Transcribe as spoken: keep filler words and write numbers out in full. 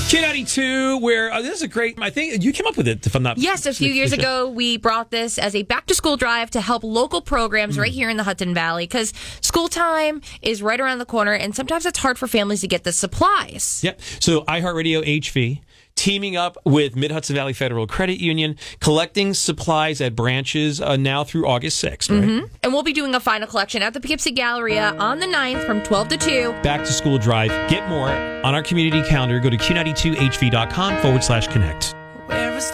Q ninety-two, where uh, this is a great, I think you came up with it, if I'm not Yes, a few years ago, we brought this as a back-to-school drive to help local programs mm. right here in the Hudson Valley, because school time is right around the corner, and sometimes it's hard for families to get the supplies. Yep. So iHeartRadio H V, teaming up with Mid-Hudson Valley Federal Credit Union, collecting supplies at branches uh, now through August sixth, right? Mm-hmm. And we'll be doing a final collection at the Poughkeepsie Galleria on the ninth from twelve to two. Back to school drive. Get more on our community calendar. Go to Q ninety-two H V dot com forward slash connect.